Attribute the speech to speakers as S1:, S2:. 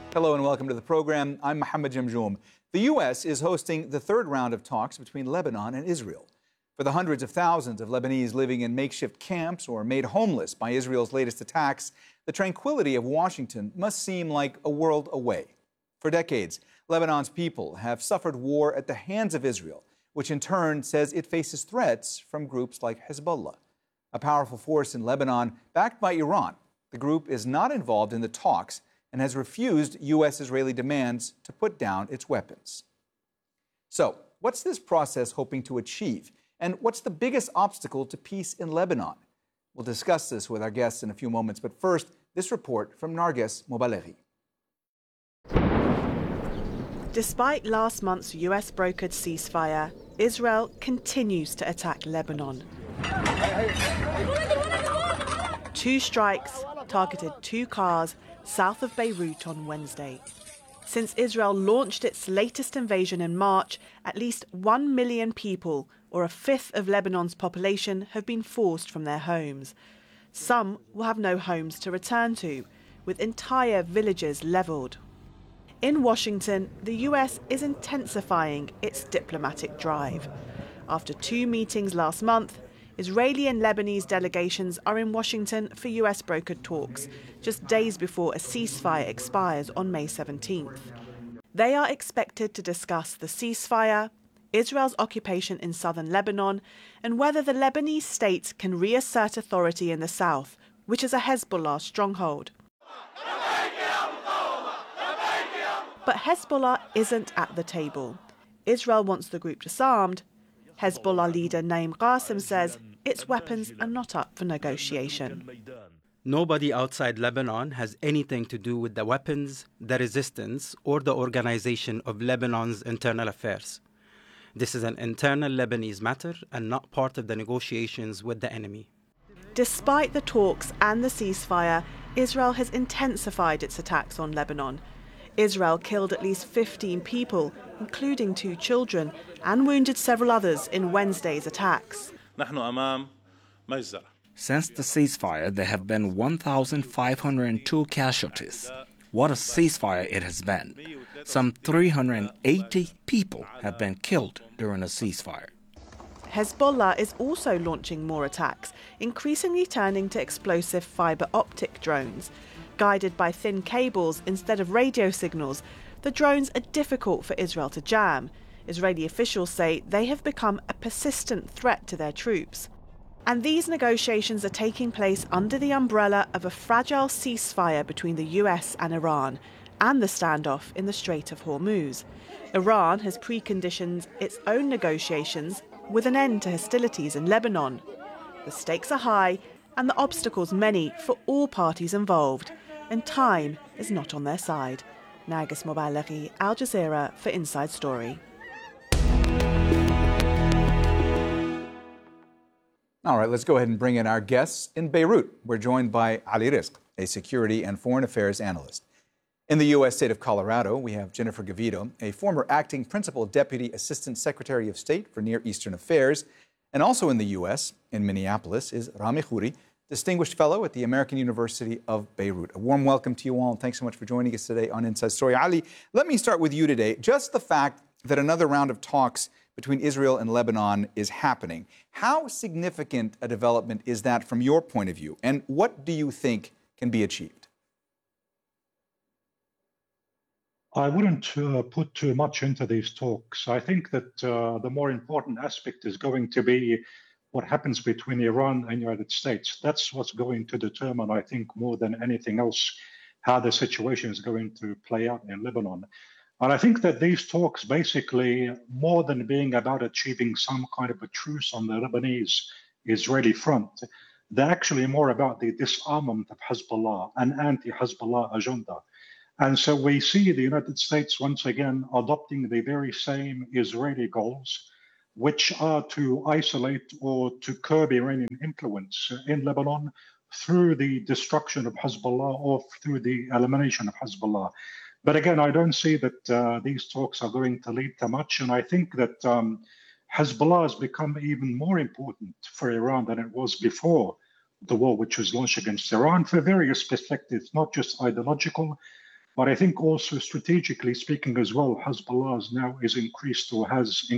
S1: Hello and welcome to the program. I'm Mohammed Jamjoom. The U.S. is hosting the third round of talks between Lebanon and Israel. For the hundreds of thousands of Lebanese living in makeshift camps or made homeless by Israel's latest attacks, the tranquility of Washington must seem like a world away. For decades, Lebanon's people have suffered war at the hands of Israel, which in turn says it faces threats from groups like Hezbollah. A powerful force in Lebanon backed by Iran, the group is not involved in the talks and has refused U.S.-Israeli demands to put down its weapons. So, what's this process hoping to achieve? And what's the biggest obstacle to peace in Lebanon? We'll discuss this with our guests in a few moments, but first, this report from Narges Mobalaghi.
S2: Despite last month's US-brokered ceasefire, Israel continues to attack Lebanon. 2 strikes targeted 2 cars south of Beirut on Wednesday. Since Israel launched its latest invasion in March, at least 1 million people, or a fifth of Lebanon's population, have been forced from their homes. Some will have no homes to return to, with entire villages leveled. In Washington, the US is intensifying its diplomatic drive. After 2 meetings last month, Israeli and Lebanese delegations are in Washington for US-brokered talks, just days before a ceasefire expires on May 17th. They are expected to discuss the ceasefire, Israel's occupation in southern Lebanon, and whether the Lebanese state can reassert authority in the south, which is a Hezbollah stronghold. But Hezbollah isn't at the table. Israel wants the group disarmed. Hezbollah leader Naim Qassem says its weapons are not up for negotiation.
S3: Nobody outside Lebanon has anything to do with the weapons, the resistance, or the organization of Lebanon's internal affairs. This is an internal Lebanese matter and not part of the negotiations with the enemy.
S2: Despite the talks and the ceasefire, Israel has intensified its attacks on Lebanon. Israel killed at least 15 people, including 2 children, and wounded several others in Wednesday's attacks.
S4: Since the ceasefire, there have been 1,502 casualties. What a ceasefire it has been. Some 380 people have been killed during a ceasefire.
S2: Hezbollah is also launching more attacks, increasingly turning to explosive fiber optic drones. Guided by thin cables instead of radio signals, the drones are difficult for Israel to jam. Israeli officials say they have become a persistent threat to their troops. And these negotiations are taking place under the umbrella of a fragile ceasefire between the US and Iran, and the standoff in the Strait of Hormuz. Iran has preconditioned its own negotiations with an end to hostilities in Lebanon. The stakes are high and the obstacles many for all parties involved, and time is not on their side. Narges Mobalaghi, Al Jazeera for Inside Story.
S1: All right, let's go ahead and bring in our guests in Beirut. We're joined by Ali Rizk, a security and foreign affairs analyst. In the U.S. state of Colorado, we have Jennifer Gavito, a former acting principal deputy assistant secretary of state for Near Eastern Affairs. And also in the U.S., in Minneapolis, is Rami Khouri, distinguished fellow at the American University of Beirut. A warm welcome to you all, and thanks so much for joining us today on Inside Story. Ali, let me start with you today. Just the fact that another round of talks between Israel and Lebanon is happening, how significant a development is that from your point of view, and what do you think can be achieved?
S5: I wouldn't put too much into these talks. I think that the more important aspect is going to be what happens between Iran and the United States. That's what's going to determine, I think, more than anything else, how the situation is going to play out in Lebanon. And I think that these talks basically, more than being about achieving some kind of a truce on the Lebanese-Israeli front, they're actually more about the disarmament of Hezbollah, an anti-Hezbollah agenda. And so we see the United States once again adopting the very same Israeli goals, which are to isolate or to curb Iranian influence in Lebanon through the destruction of Hezbollah or through the elimination of Hezbollah. But again, I don't see that these talks are going to lead to much. And I think that Hezbollah has become even more important for Iran than it was before the war which was launched against Iran for various perspectives, not just ideological, But I think also strategically speaking as well, Hezbollah now is increased or has